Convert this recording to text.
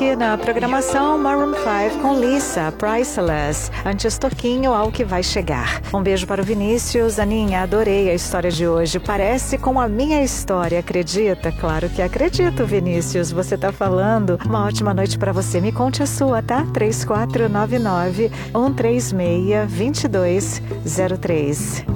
aqui na programação Maroon 5 com Lisa, Priceless. Antes Toquinho, ao que vai chegar. Um beijo para o Vinícius. Aninha, adorei a história de hoje. Parece com a minha história, acredita? Claro que acredito, Vinícius. Você tá falando. Uma ótima noite para você. Me conte a sua, tá? 3499-136-2203.